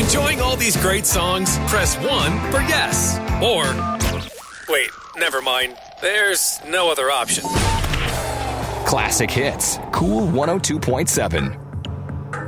Enjoying all these great songs? Press 1 for yes. Or, wait, never mind. There's no other option. Classic hits. Cool 102.7.